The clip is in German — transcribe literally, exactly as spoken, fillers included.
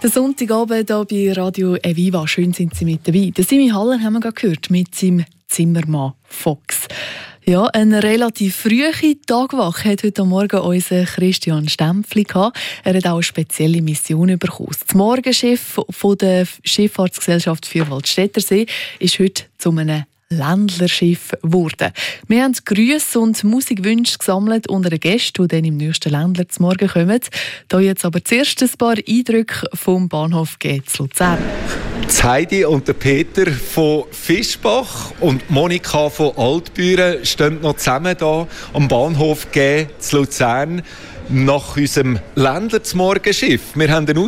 Der Sonntagabend hier bei Radio Eviva. Schön sind Sie mit dabei. Den Simi Haller haben wir gerade gehört mit seinem Zimmermann Fox. Ja, eine relativ frühe Tagwache hat heute Morgen unser Christian Stempfli gehabt. Er hat auch eine spezielle Mission bekommen. Das Morgenchef von der Schifffahrtsgesellschaft Fürwaldstättersee ist heute zu einem Ländlerschiff geworden. Wir haben Grüße und Musikwünsche gesammelt unter den Gästen, die dann im nächsten Ländler zum Morgen kommen. Hier jetzt aber zuerst ein paar Eindrücke vom Bahnhof G zu Luzern. Heidi und der Peter von Fischbach und Monika von Altbüren stehen noch zusammen hier am Bahnhof G zu Luzern nach unserem Ländler zum Morgenschiff. Wir haben